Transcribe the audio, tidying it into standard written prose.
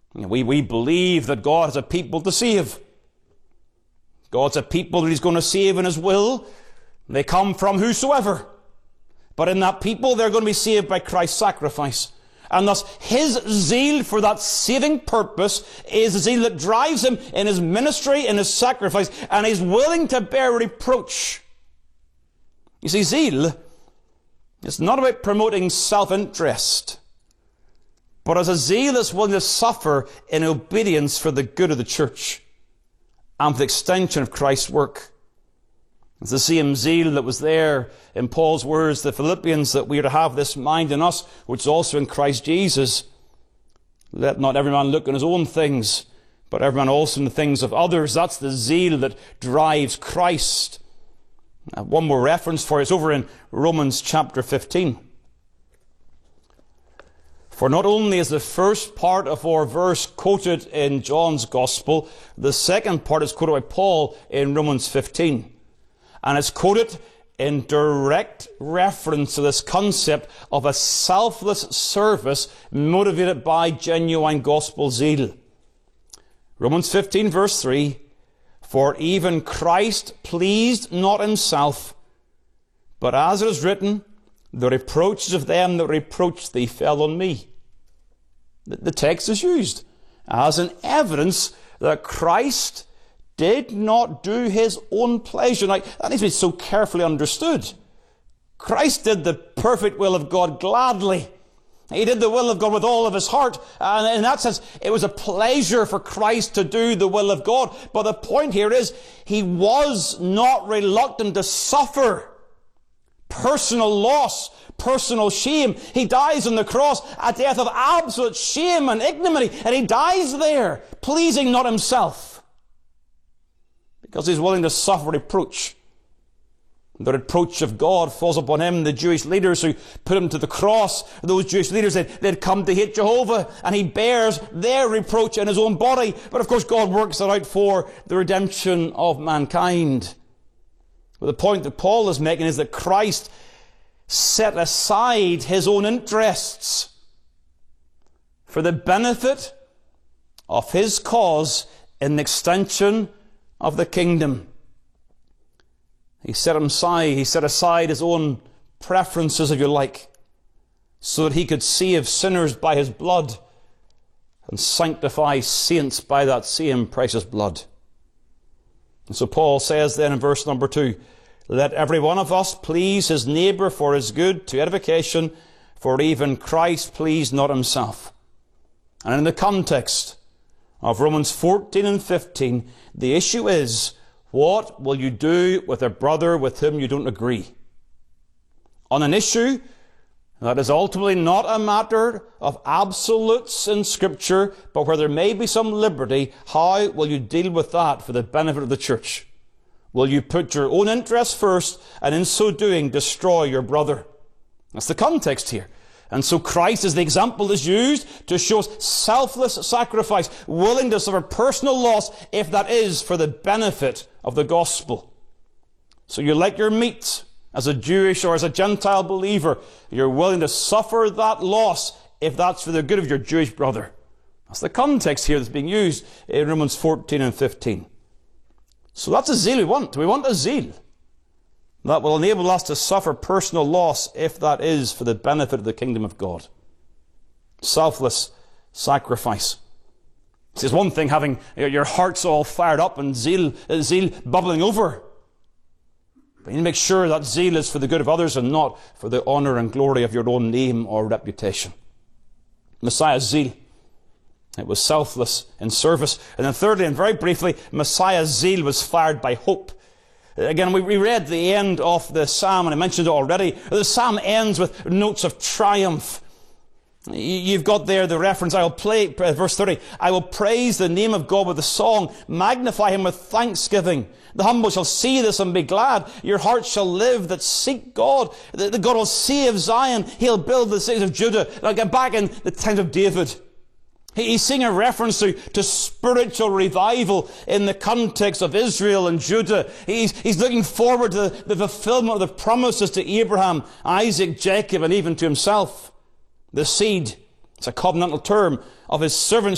We believe that God has a people to save. God's a people that he's going to save in his will. They come from whosoever. But in that people, they're going to be saved by Christ's sacrifice. And thus, his zeal for that saving purpose is the zeal that drives him in his ministry, in his sacrifice, and he's willing to bear reproach. You see, zeal is not about promoting self-interest, but as a zeal that's willing to suffer in obedience for the good of the church and for the extension of Christ's work. It's the same zeal that was there in Paul's words to the Philippians, that we are to have this mind in us, which is also in Christ Jesus. Let not every man look on his own things, but every man also in the things of others. That's the zeal that drives Christ. One more reference for you. It's over in Romans chapter 15. For not only is the first part of our verse quoted in John's Gospel, the second part is quoted by Paul in Romans 15. And it's quoted in direct reference to this concept of a selfless service motivated by genuine gospel zeal. Romans 15 verse 3, for even Christ pleased not himself, but as it is written, the reproaches of them that reproached thee fell on me. The text is used as an evidence that Christ did not do his own pleasure. Now, that needs to be so carefully understood. Christ did the perfect will of God gladly. He did the will of God with all of his heart. And in that sense, it was a pleasure for Christ to do the will of God. But the point here is, he was not reluctant to suffer personal loss, personal shame. He dies on the cross a death of absolute shame and ignominy. And he dies there, pleasing not himself, because he's willing to suffer reproach. The reproach of God falls upon him. The Jewish leaders who put him to the cross, those Jewish leaders, they'd come to hate Jehovah, and he bears their reproach in his own body. But of course God works it out for the redemption of mankind. But the point that Paul is making is that Christ set aside his own interests for the benefit of his cause in the extension of the kingdom. He set aside his own preferences, if you like, so that he could save sinners by his blood and sanctify saints by that same precious blood. And so Paul says then in verse number 2, let every one of us please his neighbour for his good to edification, for even Christ pleased not himself. And in the context of Romans 14 and 15, the issue is, what will you do with a brother with whom you don't agree? On an issue that is ultimately not a matter of absolutes in Scripture, but where there may be some liberty, how will you deal with that for the benefit of the church? Will you put your own interests first, and in so doing destroy your brother? That's the context here. And so Christ, as the example is used, to show us selfless sacrifice, willing to suffer personal loss, if that is for the benefit of the gospel. So you like your meat as a Jewish or as a Gentile believer. You're willing to suffer that loss if that's for the good of your Jewish brother. That's the context here that's being used in Romans 14 and 15. So that's a zeal we want. We want a zeal that will enable us to suffer personal loss if that is for the benefit of the kingdom of God. Selfless sacrifice. It's one thing having your hearts all fired up and zeal bubbling over. But you need to make sure that zeal is for the good of others and not for the honour and glory of your own name or reputation. Messiah's zeal, it was selfless in service. And then thirdly, and very briefly, Messiah's zeal was fired by hope. Again, we read the end of the psalm, and I mentioned it already. The psalm ends with notes of triumph. You've got there the reference, verse 30, I will praise the name of God with a song, magnify him with thanksgiving. The humble shall see this and be glad. Your heart shall live that seek God. The God will save Zion. He'll build the cities of Judah. Now get back in the times of David. He's seeing a reference to spiritual revival in the context of Israel and Judah. He's looking forward to the fulfillment of the promises to Abraham, Isaac, Jacob, and even to himself. The seed, it's a covenantal term, of his servant